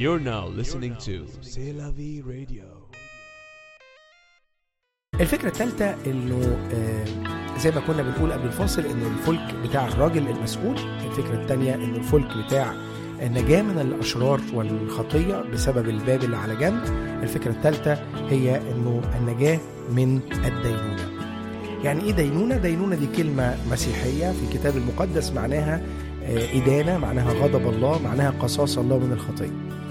You're now listening to C'est la vie radio. الفكرة الثالثة إنه زي ما كنا بنقول قبل الفاصل إنه الفلك بتاع الراجل المسؤول. الفكرة الثانية إنه الفلك بتاع النجاة من الأشرار والخطية بسبب الباب اللي على جنب. الفكرة الثالثة هي إنه النجاة من الدينونة. يعني إيه دينونة؟ دينونة دي كلمة مسيحية في الكتاب المقدس، معناها إدانة، معناها غضب الله، معناها قصاص الله من الخطية.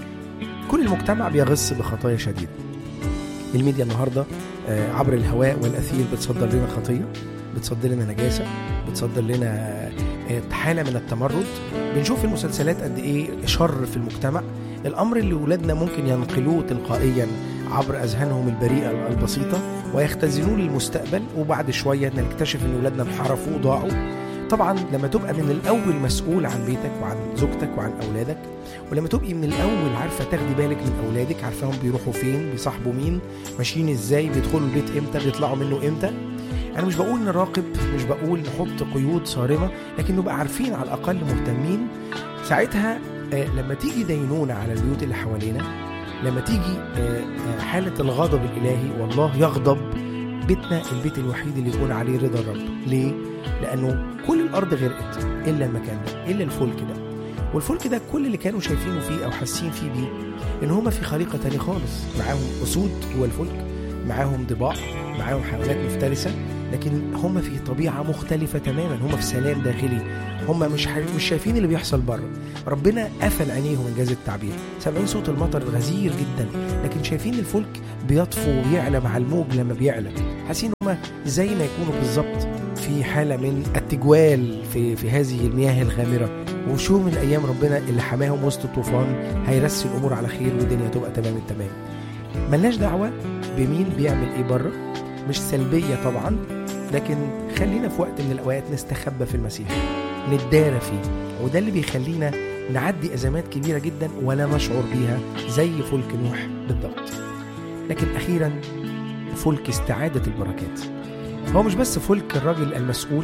كل المجتمع بيغص بخطايا شديدة. الميديا النهاردة عبر الهواء والأثير بتصدر لنا خطية، بتصدر لنا نجاسة، بتصدر لنا حالة من التمرد. بنشوف المسلسلات قد إيه شر في المجتمع، الأمر اللي ولادنا ممكن ينقلوه تلقائيا عبر أذهانهم البريئة البسيطة ويختزنوه للمستقبل، وبعد شوية نكتشف إن ولادنا انحرفوا وضاعوا. طبعا لما تبقى من الأول مسؤول عن بيتك وعن زوجتك وعن أولادك، ولما تبقي من الأول عارفة تاخدي بالك من أولادك، عارفاهم بيروحوا فين، بيصاحبوا مين، ماشيين إزاي، بيدخلوا البيت إمتى، بيطلعوا منه إمتى. أنا مش بقول نراقب، مش بقول نحط قيود صارمة، لكن نبقى عارفين على الأقل مهتمين. ساعتها لما تيجي دينونة على البيوت اللي حوالينا، لما تيجي حالة الغضب الإلهي والله يغضب، بيتنا البيت الوحيد اللي يكون عليه رضا الرب. ليه؟ لأنه كل الأرض غرقت إلا المكان ده، إلا الفلك ده. والفلك ده كل اللي كانوا شايفينه فيه أو حاسين فيه بيه إن هما في خليقة تانية خالص. معاهم أسود جوه الفلك، معاهم ضباع، معاهم حيوانات مفترسة، لكن هما في طبيعة مختلفة تماما. هما في سلام داخلي، هما مش شايفين اللي بيحصل بره. ربنا قفل عينيهم إنجاز التعبير، سامعين صوت المطر غزير جدا، لكن شايفين الفلك بيطفو ويعلى مع الموج لما بيعلى. حاسين هما زي ما يكونوا بالظبط في حالة من التجوال في هذه المياه الغامرة. وشو من الأيام ربنا اللي حماهم وسط الطوفان هيرسي الأمور على خير والدنيا تبقى تمام التمام. ملناش دعوة بمين بيعمل إيه بره، مش سلبية طبعا، لكن خلينا في وقت من الأوقات نستخبى في المسيح، نتدارى فيه، وده اللي بيخلينا نعدي أزمات كبيرة جدا ولا نشعر بيها زي فلك نوح بالضبط. لكن أخيرا فلك استعادة البركات. هو مش بس فلك الراجل المسؤول،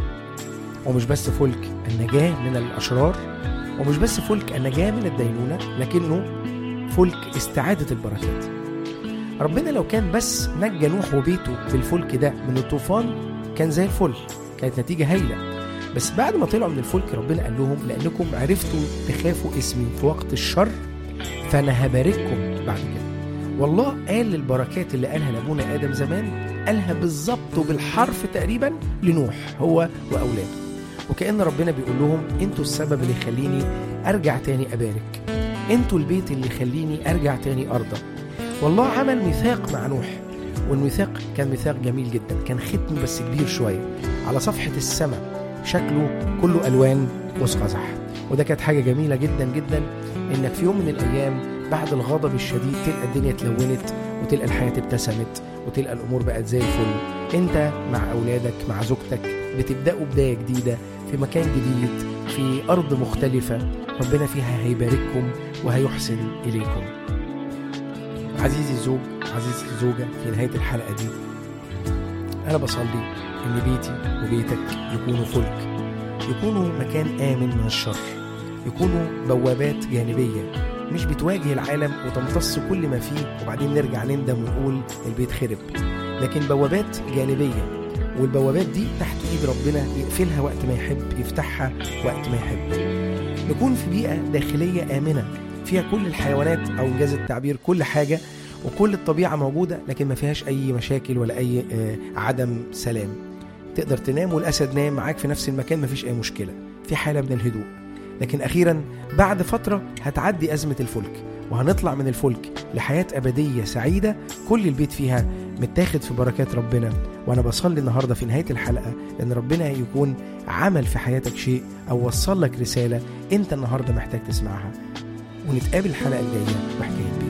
ومش بس فلك النجاة من الأشرار، ومش بس فلك النجاة من الدينونة، لكنه فلك استعادة البركات. ربنا لو كان بس نجى نوح وبيته بالفلك ده من الطوفان كان زي الفل، كانت نتيجة هايلة. بس بعد ما طلعوا من الفلك ربنا قال لهم لأنكم عرفتوا تخافوا اسمي في وقت الشر فأنا هبارككم بعد كده. والله قال البركات اللي قالها لأبونا آدم زمان قالها بالظبط وبالحرف تقريبا لنوح هو وأولاده. وكأن ربنا بيقول لهم انتوا السبب اللي يخليني أرجع تاني أبارك، انتوا البيت اللي يخليني أرجع تاني أرضى. والله عمل ميثاق مع نوح، والميثاق كان ميثاق جميل جدا، كان ختم بس كبير شوية على صفحة السماء، شكله كله ألوان وصقزح. وده كانت حاجة جميلة جدا جدا، إنك في يوم من الأيام بعد الغضب الشديد تلقى الدنيا اتلونت، وتلقى الحياة ابتسمت، وتلقى الأمور بقت زي الفل. أنت مع أولادك مع زوجتك بتبدأوا بداية جديدة في مكان جديد في أرض مختلفة، ربنا فيها هيبارككم وهيحسن إليكم. عزيزي الزوج، عزيزي الزوجة، في نهاية الحلقة دي أنا بصلي إن بيتي وبيتك يكونوا فلك، يكونوا مكان آمن من الشر، يكونوا بوابات جانبية مش بتواجه العالم وتمتص كل ما فيه وبعدين نرجع نندم ونقول البيت خرب، لكن بوابات جانبية. والبوابات دي تحت إيد ربنا، يقفلها وقت ما يحب، يفتحها وقت ما يحب. نكون في بيئة داخلية آمنة فيها كل الحيوانات أو إنجاز التعبير كل حاجة وكل الطبيعة موجودة، لكن ما فيهاش أي مشاكل ولا أي عدم سلام. تقدر تنام والأسد نام معاك في نفس المكان، ما فيش أي مشكلة، في حالة من الهدوء. لكن أخيرا بعد فترة هتعدي أزمة الفلك، وهنطلع من الفلك لحياة أبدية سعيدة كل البيت فيها متاخد في بركات ربنا. وأنا بصلي النهاردة في نهاية الحلقة أن ربنا يكون عمل في حياتك شيء أو وصل لك رسالة أنت النهاردة محتاج تسمعها. ونتقابل الحلقة الجاية بحكاية بيت.